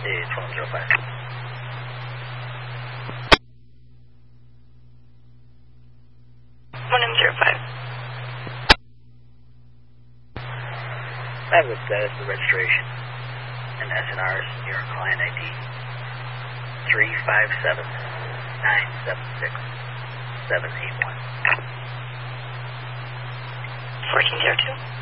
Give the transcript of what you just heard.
It's 105. I have the status of registration and SNR's New York client ID 357-976-781. 1402.